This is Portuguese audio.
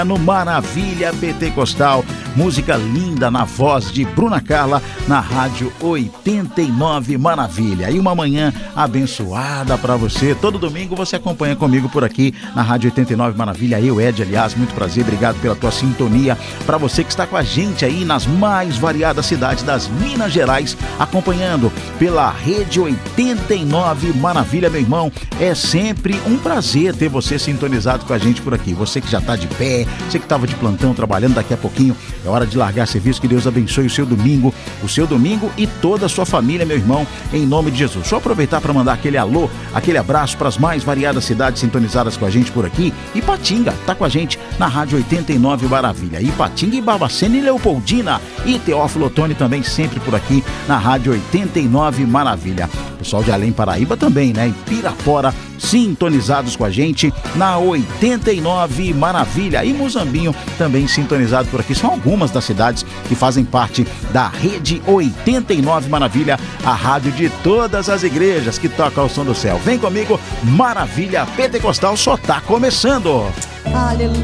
No Maravilha Pentecostal, música linda na voz de Bruna Carla, na Rádio 89 Maravilha. E uma manhã abençoada para você. Todo domingo você acompanha comigo por aqui na Rádio 89 Maravilha. Eu, Ed, aliás, muito prazer, obrigado pela tua sintonia. Para você que está com a gente aí nas mais variadas cidades das Minas Gerais, acompanhando pela Rede 89 Maravilha, meu irmão, é sempre um prazer ter você sintonizado com a gente por aqui. Você que já está de pé, você que estava de plantão trabalhando, daqui a pouquinho é hora de largar serviço. Que Deus abençoe o seu domingo e toda a sua família, meu irmão, em nome de Jesus. Só aproveitar para mandar aquele alô, aquele abraço para as mais variadas cidades sintonizadas com a gente por aqui. Ipatinga tá com a gente na Rádio 89 Maravilha. Ipatinga e Barbacena e Leopoldina e Teófilo Otoni também sempre por aqui na Rádio 89 Maravilha. Pessoal de Além Paraíba também, né? Em Pirapora, sintonizados com a gente na 89 Maravilha. E Muzambinho também sintonizado por aqui. São algumas das cidades que fazem parte da Rede 89 Maravilha, a rádio de todas as igrejas que toca ao som do céu. Vem comigo, Maravilha Pentecostal só tá começando. Aleluia.